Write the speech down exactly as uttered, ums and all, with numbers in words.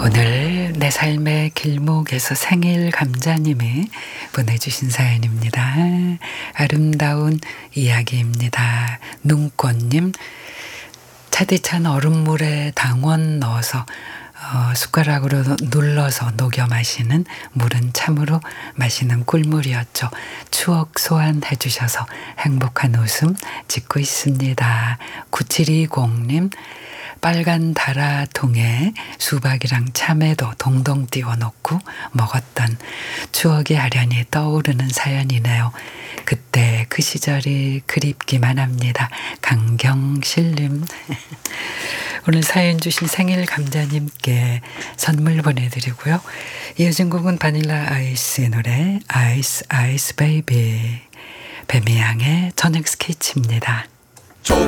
오늘 내 삶의 길목에서 생일 감자님이 보내주신 사연입니다. 아름다운 이야기입니다. 눈꽃님, 차디찬 얼음물에 당원 넣어서 어, 숟가락으로 눌러서 녹여 마시는 물은 참으로 마시는 꿀물이었죠. 추억 소환해 주셔서 행복한 웃음 짓고 있습니다. 구칠이공님, 빨간 다라통에 수박이랑 참외도 동동 띄워놓고 먹었던 추억이 아련히 떠오르는 사연이네요. 그때 그 시절이 그립기만 합니다. 강경실님. 오늘 사연 주신 생일 감자님께 선물 보내드리고요. 이어진 곡은 바닐라 아이스의 노래 아이스 아이스 베이비, 배미양의 저녁 스케치입니다.